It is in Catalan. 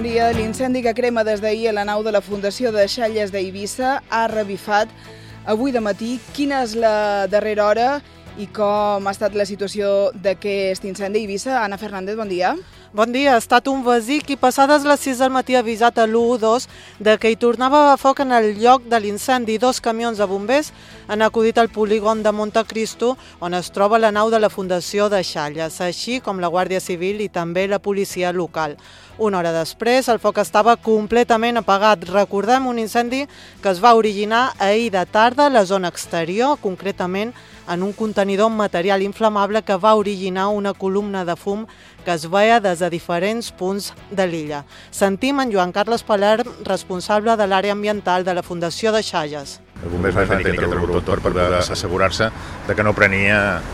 Bon dia. L'incendi que crema des d'ahir a la nau de la Fundació de Xalles d'Eivissa ha revifat avui de matí. Quina és la darrera hora i com ha estat la situació d'aquest incendi a Eivissa? Anna Fernández, bon dia. Bon dia. Ha estat un vesí qui passades les 6 del matí ha avisat a l'112 de que hi tornava foc en el lloc de l'incendi. 2 camions de bombers han acudit al polígon de Montecristo, on es troba la nau de la Fundació de Xalles, així com la Guàrdia Civil i també la policia local. Una hora després, el foc estava completament apagat. Recordem un incendi que es va originar ahir de tarda a la zona exterior, concretament en un contenidor amb material inflamable que va originar una columna de fum que es veia des de diferents punts de l'illa. Sentim en Joan Carles Palerm, responsable de l'àrea ambiental de la Fundació de Xalles. Els bombers van tenir que treure-ho tot per assegurar-se que no prenia